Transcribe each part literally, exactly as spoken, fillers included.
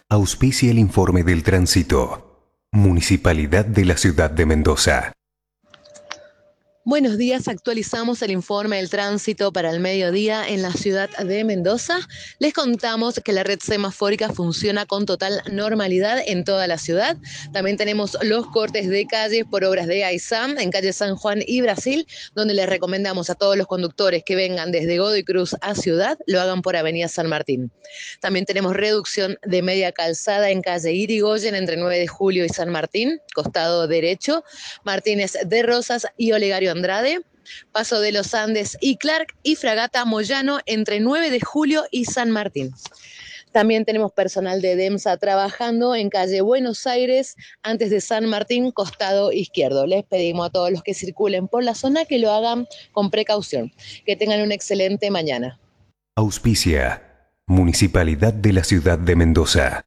Auspicia el informe del tránsito. Municipalidad de la Ciudad de Mendoza. Buenos días, actualizamos el informe del tránsito para el mediodía en la ciudad de Mendoza. Les contamos que la red semafórica funciona con total normalidad en toda la ciudad. También tenemos los cortes de calles por obras de AISAM en calle San Juan y Brasil, donde les recomendamos a todos los conductores que vengan desde Godoy Cruz a Ciudad, lo hagan por avenida San Martín. También tenemos reducción de media calzada en calle Irigoyen entre nueve de julio y San Martín, costado derecho, Martínez de Rosas y Olegario Andrade, Paso de los Andes y Clark y Fragata Moyano entre nueve de julio y San Martín. También tenemos personal de DEMSA trabajando en calle Buenos Aires antes de San Martín, costado izquierdo. Les pedimos a todos los que circulen por la zona que lo hagan con precaución. Que tengan una excelente mañana. Auspicia Municipalidad de la Ciudad de Mendoza.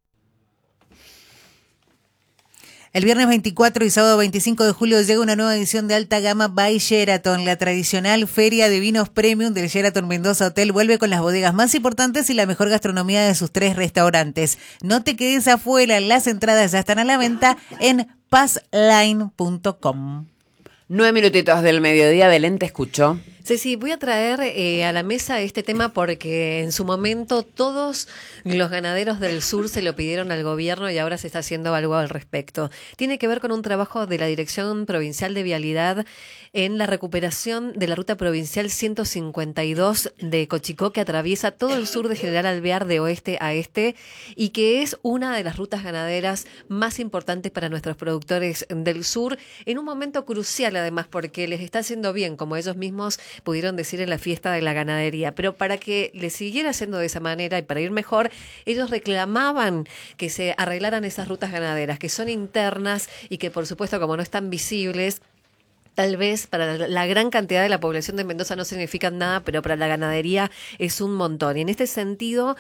El viernes veinticuatro y sábado veinticinco de julio llega una nueva edición de Alta Gama by Sheraton. La tradicional feria de vinos premium del Sheraton Mendoza Hotel vuelve con las bodegas más importantes y la mejor gastronomía de sus tres restaurantes. No te quedes afuera, las entradas ya están a la venta en passline punto com. Nueve minutitos del mediodía, Belén, te escucho. Sí, sí, voy a traer eh, a la mesa este tema porque en su momento todos los ganaderos del sur se lo pidieron al gobierno y ahora se está haciendo algo al respecto. Tiene que ver con un trabajo de la Dirección Provincial de Vialidad en la recuperación de la ruta provincial ciento cincuenta y dos de Cochicó, que atraviesa todo el sur de General Alvear de oeste a este y que es una de las rutas ganaderas más importantes para nuestros productores del sur en un momento crucial, además, porque les está haciendo bien, como ellos mismos pudieron decir en la fiesta de la ganadería, pero para que les siguiera haciendo de esa manera y para ir mejor, ellos reclamaban que se arreglaran esas rutas ganaderas, que son internas y que, por supuesto, como no están visibles, tal vez para la gran cantidad de la población de Mendoza no significan nada, pero para la ganadería es un montón. Y en este sentido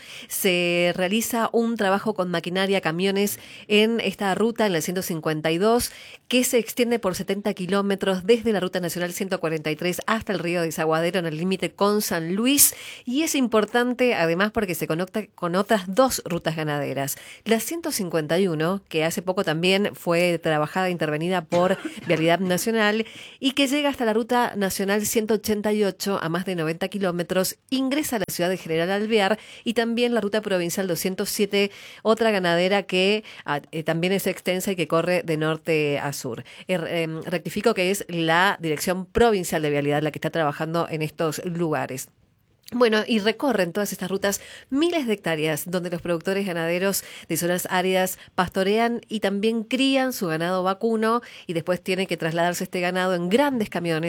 se realiza un trabajo con maquinaria, camiones en esta ruta, en la ciento cincuenta y dos, que se extiende por setenta kilómetros desde la Ruta Nacional ciento cuarenta y tres hasta el río Desaguadero en el límite con San Luis. Y es importante además porque se conecta con otras dos rutas ganaderas. La ciento cincuenta y uno, que hace poco también fue trabajada e intervenida por Vialidad Nacional, y que llega hasta la Ruta Nacional ciento ochenta y ocho a más de noventa kilómetros, ingresa a la ciudad de General Alvear, y también la Ruta Provincial doscientos siete, otra ganadera que eh, también es extensa y que corre de norte a sur. Eh, eh, rectifico que es la Dirección Provincial de Vialidad la que está trabajando en estos lugares. Bueno, y recorren todas estas rutas miles de hectáreas donde los productores ganaderos de zonas áridas pastorean y también crían su ganado vacuno y después tienen que trasladarse este ganado en grandes camiones